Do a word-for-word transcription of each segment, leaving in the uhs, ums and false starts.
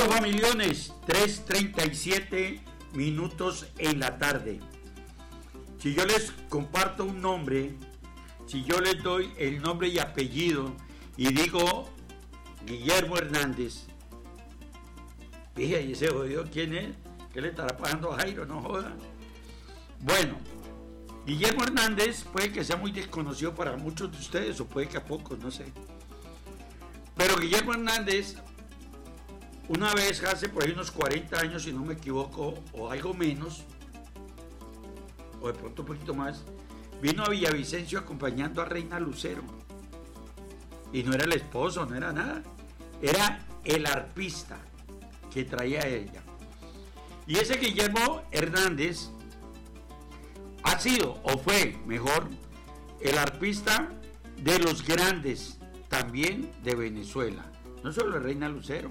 Bueno, familiones, tres treinta y siete minutos en la tarde. Si yo les comparto un nombre, si yo les doy el nombre y apellido y digo Guillermo Hernández, fíjate, ¿y ese jodido quién es? ¿Qué le estará pagando a Jairo? No joda. Bueno, Guillermo Hernández puede que sea muy desconocido para muchos de ustedes o puede que a pocos, no sé. Pero Guillermo Hernández, una vez hace por ahí unos cuarenta años, si no me equivoco, o algo menos, o de pronto un poquito más, vino a Villavicencio acompañando a Reina Lucero. Y no era el esposo, no era nada. Era el arpista que traía a ella. Y ese Guillermo Hernández ha sido, o fue, mejor, el arpista de los grandes, también de Venezuela. No solo de Reina Lucero.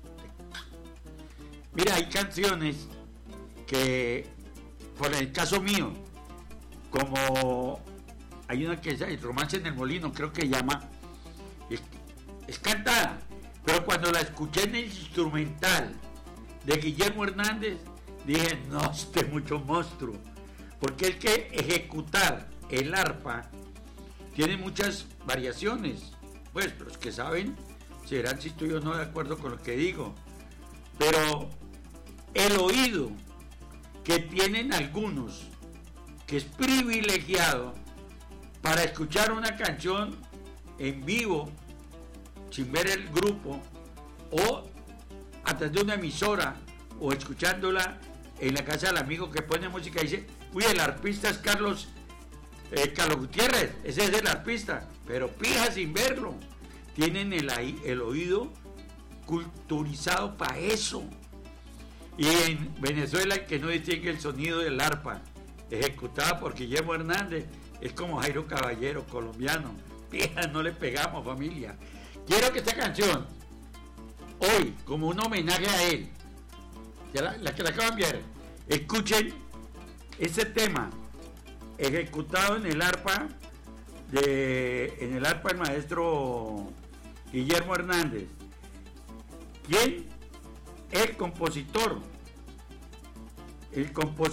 Mira, hay canciones que, por el caso mío, como hay una que es el Romance en el Molino, creo que llama, es, es cantada, pero cuando la escuché en el instrumental de Guillermo Hernández, dije, no, este es mucho monstruo, porque el que ejecutar el arpa tiene muchas variaciones, pues los que saben serán si estoy o no de acuerdo con lo que digo, pero el oído que tienen algunos, que es privilegiado para escuchar una canción en vivo, sin ver el grupo, o a través de una emisora, o escuchándola en la casa del amigo que pone música y dice, uy, el arpista es Carlos, eh, Carlos Gutiérrez, ese es el arpista, pero pija sin verlo. Tienen el, el oído culturizado para eso. Y en Venezuela el que no distingue el sonido del arpa ejecutada por Guillermo Hernández es como Jairo Caballero, colombiano. Pija, no le pegamos, familia. Quiero que esta canción hoy, como un homenaje a él, la, la que la acabo de enviar, escuchen ese tema ejecutado en el arpa de, en el arpa del maestro Guillermo Hernández. ¿Quién? El compositor. El compositor